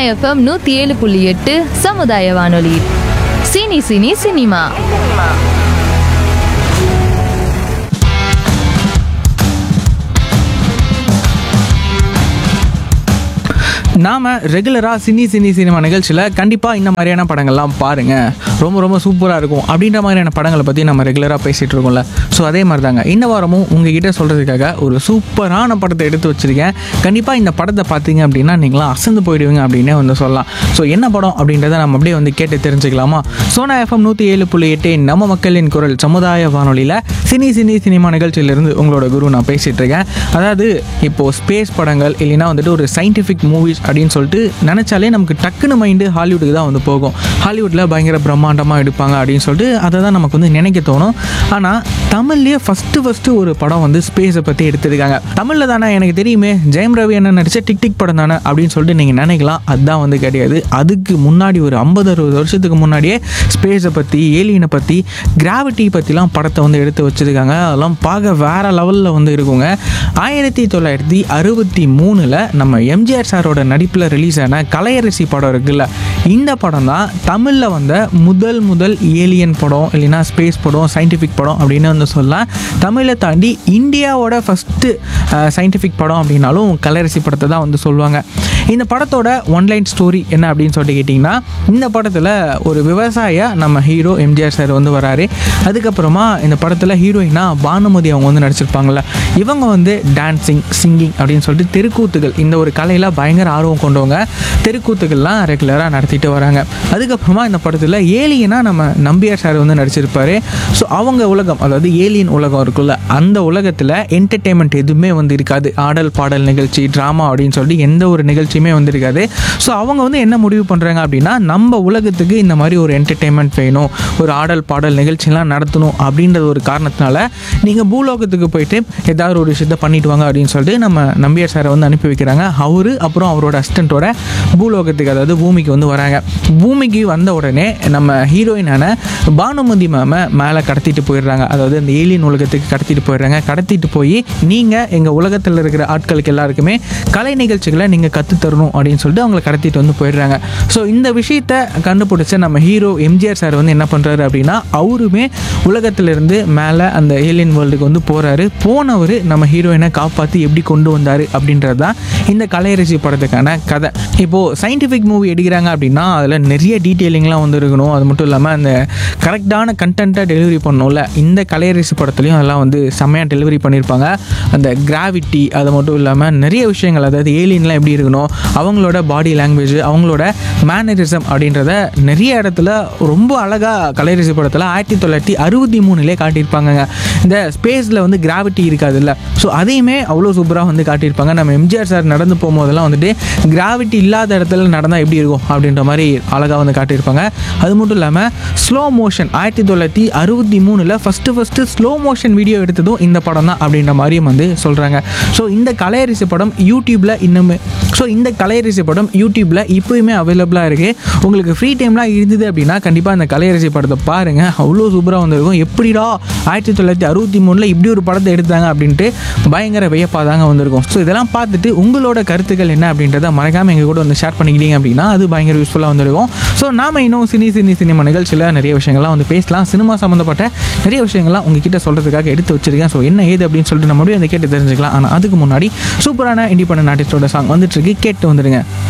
FM 107.8 சமுதாய வானொலி. Cine cine cinema. நாம் ரெகுலராக சினிமா நிகழ்ச்சியில் கண்டிப்பாக இந்த மாதிரியான படங்கள்லாம் பாருங்கள், ரொம்ப ரொம்ப சூப்பராக இருக்கும் அப்படின்ற மாதிரியான படங்களை பற்றி நம்ம ரெகுலராக பேசிகிட்டு இருக்கோம்ல. ஸோ அதே மாதிரி தாங்க இந்த வாரமும் உங்ககிட்ட சொல்கிறதுக்காக ஒரு சூப்பரான படத்தை எடுத்து வச்சுருக்கேன். கண்டிப்பாக இந்த படத்தை பார்த்தீங்க அப்படின்னா நீங்களாம் அசந்து போயிடுவீங்க அப்படின்னே வந்து சொல்லலாம். ஸோ என்ன படம் அப்படின்றத நம்ம அப்படியே வந்து கேட்டு தெரிஞ்சுக்கலாமா? சோனா எஃப்எம் 107.8 நம்ம மக்களின் குரல் சமுதாய வானொலியில் சினிமா நிகழ்ச்சியிலிருந்து உங்களோட குரு நான் பேசிகிட்டு இருக்கேன். அதாவது இப்போது ஸ்பேஸ் படங்கள் இல்லைன்னா வந்துட்டு ஒரு சயின்டிஃபிக் மூவிஸ் அப்படின்னு சொல்லிட்டு நினச்சாலே நமக்கு டக்குன்னு மைண்டு ஹாலிவுட்டுக்கு தான் வந்து போகும். ஹாலிவுட்டில் பயங்கர பிரம்மாண்டமாக எடுப்பாங்க அப்படின்னு சொல்லிட்டு அதை தான் நமக்கு வந்து நினைக்க தோணும். ஆனால் தமிழ்லேயே ஃபஸ்ட்டு ஒரு படம் வந்து ஸ்பேஸை பற்றி எடுத்திருக்காங்க. தமிழில் தானே எனக்கு தெரியுமே, ஜெயம் ரவி என்ன நடித்த டிக் படம் தானே அப்படின்னு சொல்லிட்டு நீங்கள் நினைக்கலாம். அதுதான் வந்து கிடையாது. அதுக்கு முன்னாடி ஒரு 50-60 வருஷத்துக்கு முன்னாடியே ஸ்பேஸை பற்றி, ஏலியனை பற்றி, கிராவிட்டி பற்றிலாம் படத்தை வந்து எடுத்து வச்சுருக்காங்க. அதெல்லாம் பார்க்க வேறு லெவலில் வந்து இருக்குங்க. 1963 நம்ம எம்ஜிஆர் சாரோட நடிப்பில் ரிலீஸ் ஆன கலையரசி படம் இருக்குல்ல, இந்த படம் தான் தமிழில் வந்த முதல் ஏலியன் படம் இல்லைன்னா ஸ்பேஸ் படம், சயின்டிஃபிக் படம் அப்படின்னு வந்து சொல்லலாம். தமிழை தாண்டி இந்தியாவோட ஃபஸ்ட்டு சயின்டிஃபிக் படம் அப்படின்னாலும் கலையரசி படத்தை தான் வந்து சொல்லுவாங்க. இந்த படத்தோட ஒன்லைன் ஸ்டோரி என்ன அப்படின்னு சொல்லிட்டு கேட்டிங்கன்னா, இந்த படத்தில் ஒரு விவசாய நம்ம ஹீரோ எம்ஜிஆர் சார் வந்து வராரு. அதுக்கப்புறமா இந்த படத்தில் ஹீரோயினாக பானுமதி அவங்க வந்து நடிச்சிருப்பாங்கள்ல, இவங்க வந்து டான்ஸிங், சிங்கிங் அப்படின்னு சொல்லிட்டு தெருக்கூத்துகள், இந்த ஒரு கலையில் பயங்கர ஆர்வம் கொண்டவங்க. தெருக்கூத்துக்கள்லாம் ரெகுலராக நடத்திட்டு வராங்க. அதுக்கப்புறமா இந்த படத்தில் ஏலியனாக நம்ம நம்பியார் சார் வந்து நடிச்சிருப்பார். ஸோ அவங்க உலகம், அதாவது ஏலியன் உலகம் இருக்குல்ல, அந்த உலகத்தில் என்டர்டெயின்மெண்ட் எதுவுமே வந்து இருக்காது. ஆடல் பாடல் நிகழ்ச்சி, ட்ராமா அப்படின்னு சொல்லிட்டு எந்த ஒரு நிகழ்ச்சியுமே வந்து இருக்காது. ஸோ அவங்க வந்து என்ன முடிவு பண்ணுறாங்க அப்படின்னா, நம்ம உலகத்துக்கு இந்த மாதிரி ஒரு என்டர்டெயின்மெண்ட் வேணும், ஒரு ஆடல் பாடல் நிகழ்ச்சிலாம் நடத்தணும் அப்படின்றது ஒரு காரணத்தினால நீங்கள் பூலோகத்துக்கு போயிட்டு ஏதாவது ஒரு விஷயத்தை பண்ணிட்டு வாங்க அப்படின்னு சொல்லிட்டு நம்ம நம்பியார் சாரை வந்து அனுப்பி வைக்கிறாங்க. அவரு அப்புறம் அவரோட அசிஸ்டண்ட்டோட பூலோகத்துக்கு, அதாவது பூமிக்கு வந்து வராங்க. பூமிக்கு வந்த உடனே நம்ம ஹீரோயினான பானுமதி மேமை மேலே கடத்திட்டு போயிடுறாங்க. அதாவது அந்த ஏலியன் உலகத்துக்கு கடத்திட்டு போயிடுறாங்க. கடத்திட்டு போய் நீங்கள் எங்கள் உலகத்தில் இருக்கிற ஆட்களுக்கு எல்லாருக்குமே கலை நிகழ்ச்சிகளை நீங்கள் கற்றுத்தரணும் அப்படின்னு சொல்லிட்டு அவங்களை கடத்திட்டு வந்து போயிடுறாங்க. ஸோ இந்த விஷயத்தை கண்டுபிடிச்ச நம்ம ஹீரோ எம்ஜிஆர் சார் வந்து என்ன பண்ணுறாரு அப்படின்னா, அவருமே உலகத்திலிருந்து மேலே அந்த ஏலியன் வேர்ல்டுக்கு வந்து போகிறாரு. போனவர் நம்ம ஹீரோயினை காப்பாற்றி எப்படி கொண்டு வந்தார் அப்படின்றது தான் இந்த கலையரசி படத்துக்கான கதை. இப்போது சயின்டிஃபிக் மூவி எடுக்கிறாங்க அப்படின்னா அதில் நிறைய டீட்டெயிலிங்லாம் வந்து இருக்கணும். அது மட்டும் இல்லாமல் அந்த கரெக்டான கண்டென்ட்டை டெலிவரி பண்ணணும்ல. இந்த கலையரசி படத்துலையும் அதெல்லாம் வந்து செம்மையாக டெலிவரி பண்ணியிருப்பாங்க. அந்த கிராவிட்டி, அது மட்டும் இல்லாமல் நிறைய விஷயங்கள், அதாவது ஏலியன்லாம் எப்படி இருக்கணும், அவங்களோட பாடி லாங்குவேஜ், அவங்களோட மேனரிசம் அப்படின்றத நிறைய இடத்துல ரொம்ப அழகாக கலையரசி படத்தில் 1963 காட்டியிருப்பாங்க. இந்த ஸ்பேஸில் வந்து கிராவிட்டி இருக்காது இல்லை, ஸோ அதையுமே அவ்வளோ சூப்பராக வந்து காட்டியிருப்பாங்க. நம்ம எம்ஜிஆர் சார் நடந்து போகும்போதெல்லாம் வந்துட்டு கிராவிட்டி இல்லாத இடத்துல நடந்தால் எப்படி இருக்கும் அப்படின்ற மாதிரி அழகாக வந்து காட்டியிருப்பாங்க. அது மட்டும் இல்லாமல் slow motion 1963 first slow motion video எடுத்ததும் இந்த படம் தான் அப்படின்ற மாதிரியும் வந்து சொல்கிறாங்க. ஸோ இந்த கலையரசி படம் யூடியூப்பில் இப்போயுமே அவைலபிளாக இருக்குது. உங்களுக்கு ஃப்ரீ டைம்லாம் இருந்தது அப்படின்னா கண்டிப்பாக அந்த கலையரசி படத்தை பாருங்கள். அவ்வளோ சூப்பராக வந்துருக்கும். எப்படிடா 1963 இப்படி ஒரு படத்தை எடுத்தாங்க அப்படின்ட்டு பயங்கர வியப்பாக தாங்க வந்திருக்கும். ஸோ இதெல்லாம் பார்த்துட்டு உங்களோட கருத்துக்கள் என்ன அப்படின்றத மறக்காமல் எங்கள் கூட வந்து ஷேர் பண்ணிக்கிட்டீங்க அப்படின்னா அது பயங்கர யூஸ்ஃபுல்லாக வந்துருக்கும். ஸோ நாம் இன்னும் சினிமா நிகழ்ச்சியில் நிறைய விஷயங்கள்லாம் வந்து பேசலாம். சினிமா சம்மந்தப்பட்ட நிறைய விஷயங்கள்லாம் உங்ககிட்ட சொல்கிறதுக்காக எடுத்து வச்சிருக்கேன். ஸோ என்ன ஏது அப்படின்னு சொல்லிட்டு நம்ம வந்து கேட்டு தெரிஞ்சுக்கலாம். ஆனால் அதுக்கு முன்னாடி சூப்பரான இண்டிபெண்டன்ட் ஆர்டிஸ்டோட சாங் வந்துட்டு இருக்கு, கேட்டு வந்துடுங்க.